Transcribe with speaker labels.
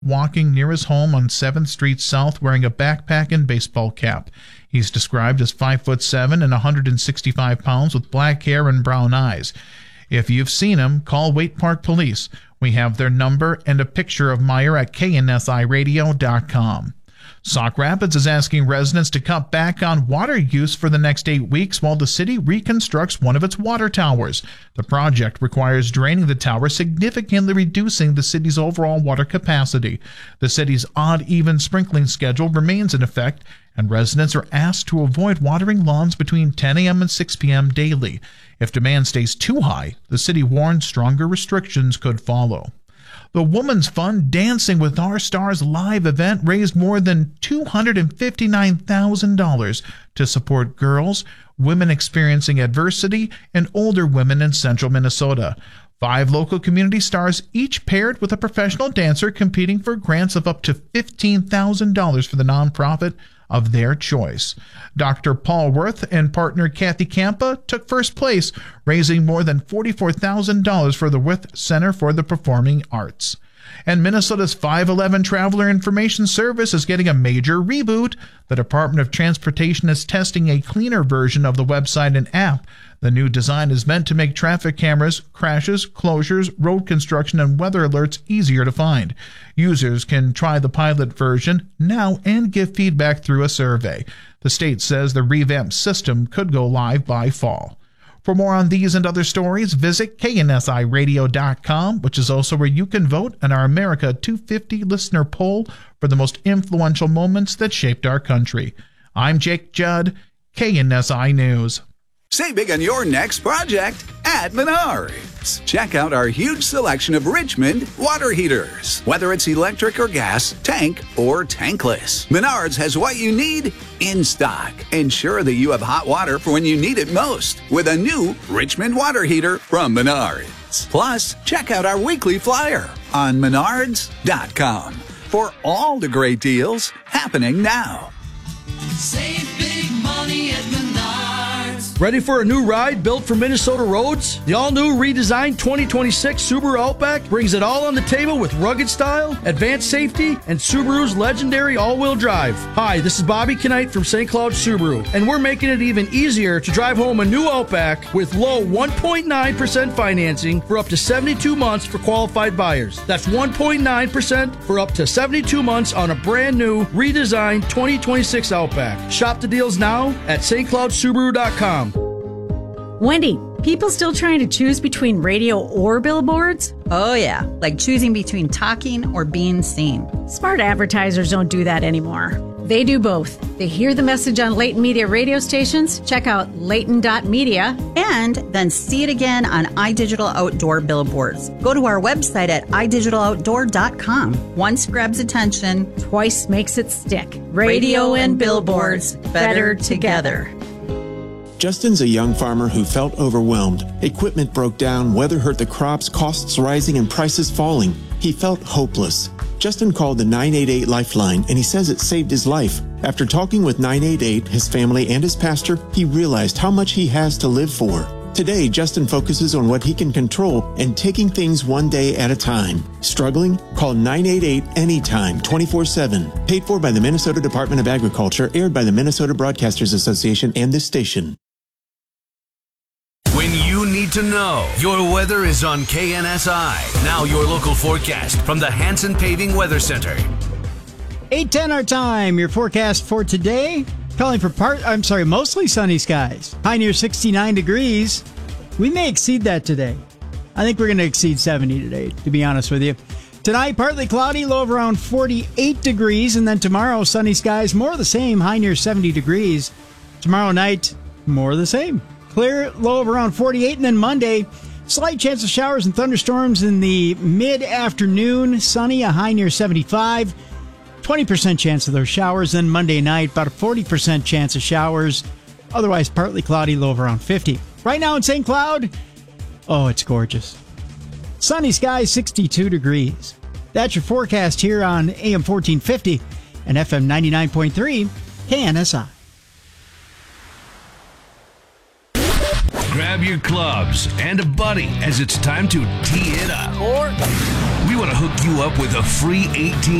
Speaker 1: walking near his home on 7th Street South wearing a backpack and baseball cap. He's described as 5'7" and 165 pounds with black hair and brown eyes. If you've seen him, call Waite Park Police. We have their number and a picture of Meyer at KNSIRadio.com. Sauk Rapids is asking residents to cut back on water use for the next 8 weeks while the city reconstructs one of its water towers. The project requires draining the tower, significantly reducing the city's overall water capacity. The city's odd-even sprinkling schedule remains in effect, and residents are asked to avoid watering lawns between 10 a.m. and 6 p.m. daily. If demand stays too high, the city warns stronger restrictions could follow. The Women's Fund Dancing with Our Stars live event raised more than $259,000 to support girls, women experiencing adversity, and older women in central Minnesota. 5 local community stars, each paired with a professional dancer, competing for grants of up to $15,000 for the nonprofit of their choice. Dr. Paul Worth and partner Kathy Campa took first place, raising more than $44,000 for the Worth Center for the Performing Arts. And Minnesota's 511 Traveler Information Service is getting a major reboot. The Department of Transportation is testing a cleaner version of the website and app. The new design is meant to make traffic cameras, crashes, closures, road construction, and weather alerts easier to find. Users can try the pilot version now and give feedback through a survey. The state says the revamped system could go live by fall. For more on these and other stories, visit KNSIRadio.com, which is also where you can vote in our America 250 listener poll for the most influential moments that shaped our country. I'm Jake Judd, KNSI News.
Speaker 2: Save big on your next project at Menards. Check out our huge selection of Richmond water heaters. Whether it's electric or gas, tank or tankless, Menards has what you need in stock. Ensure that you have hot water for when you need it most with a new Richmond water heater from Menards. Plus, check out our weekly flyer on Menards.com for all the great deals happening now.
Speaker 3: Save big money at Menards.
Speaker 4: Ready for a new ride built for Minnesota roads? The all-new redesigned 2026 Subaru Outback brings it all on the table with rugged style, advanced safety, and Subaru's legendary all-wheel drive. Hi, this is Bobby Knight from St. Cloud Subaru, and we're making it even easier to drive home a new Outback with low 1.9% financing for up to 72 months for qualified buyers. That's 1.9% for up to 72 months on a brand new, redesigned 2026 Outback. Shop the deals now at stcloudsubaru.com.
Speaker 5: Wendy, people still trying to choose between radio or billboards?
Speaker 6: Oh yeah, like choosing between talking or being seen.
Speaker 5: Smart advertisers don't do that anymore. They do both. They hear the message on Layton Media radio stations, check out layton.media,
Speaker 6: and then see it again on iDigital Outdoor billboards. Go to our website at idigitaloutdoor.com. Once grabs attention,
Speaker 5: twice makes it stick. Radio and billboards, better together.
Speaker 7: Justin's a young farmer who felt overwhelmed. Equipment broke down, weather hurt the crops, costs rising, and prices falling. He felt hopeless. Justin called the 988 Lifeline, and he says it saved his life. After talking with 988, his family, and his pastor, he realized how much he has to live for. Today, Justin focuses on what he can control and taking things one day at a time. Struggling? Call 988 anytime, 24/7. Paid for by the Minnesota Department of Agriculture, aired by the Minnesota Broadcasters Association and this station.
Speaker 8: When you need to know, your weather is on KNSI. Now your local forecast from the Hanson Paving Weather Center.
Speaker 9: 8:10 our time. Your forecast for today, calling for mostly sunny skies. High near 69 degrees. We may exceed that today. I think we're going to exceed 70 today, to be honest with you. Tonight, partly cloudy, low of around 48 degrees. And then tomorrow, sunny skies, more of the same, high near 70 degrees. Tomorrow night, more of the same. Clear, low of around 48. And then Monday, slight chance of showers and thunderstorms in the mid-afternoon. Sunny, a high near 75. 20% chance of those showers. Then Monday night, about a 40% chance of showers. Otherwise, partly cloudy, low of around 50. Right now in St. Cloud, oh, it's gorgeous. Sunny skies, 62 degrees. That's your forecast here on AM 1450 and FM 99.3 KNSI.
Speaker 8: Grab your clubs and a buddy as it's time to tee it up. We want to hook you up with a free 18